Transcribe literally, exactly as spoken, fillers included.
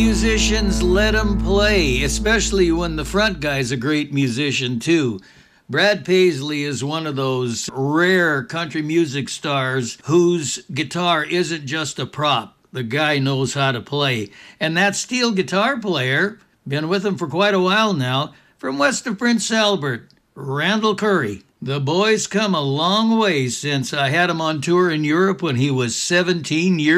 Musicians, let 'em play, especially when the front guy's a great musician too. Brad Paisley is one of those rare country music stars whose guitar isn't just a prop. The guy knows how to play. And that steel guitar player, been with him for quite a while now, from west of Prince Albert, Randall Curry. The boy's come a long way since I had him on tour in Europe when he was seventeen years